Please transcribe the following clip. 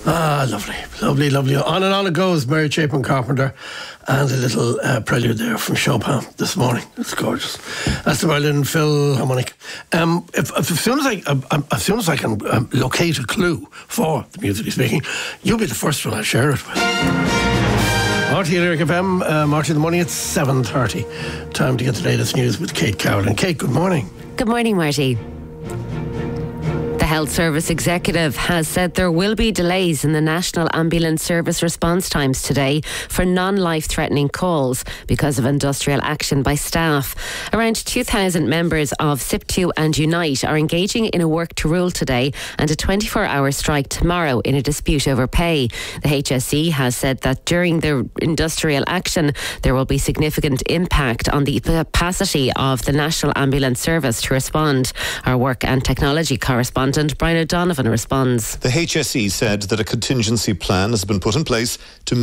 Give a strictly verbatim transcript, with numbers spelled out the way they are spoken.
Ah, lovely, lovely, lovely. On and on it goes, Mary Chapin Carpenter, and a little uh, prelude there from Chopin this morning. It's gorgeous. That's the Berlin Philharmonic. Um, if, if, as soon as I, um, as soon as I can um, locate a clue for the musically speaking, you'll be the first one I'll share it with. Marty Lyric F M, uh, Marty in the morning at seven thirty. Time to get the latest news with Kate Cowell. And Kate, good morning. Good morning, Marty. The Health Service Executive has said there will be delays in the National Ambulance Service response times today for non-life-threatening calls because of industrial action by staff. Around two thousand members of S I P two and Unite are engaging in a work to rule today and a twenty-four hour strike tomorrow in a dispute over pay. The H S E has said that during the industrial action there will be significant impact on the capacity of the National Ambulance Service to respond. Our work and technology correspondent Brian O'Donovan responds. The H S E said that a contingency plan has been put in place to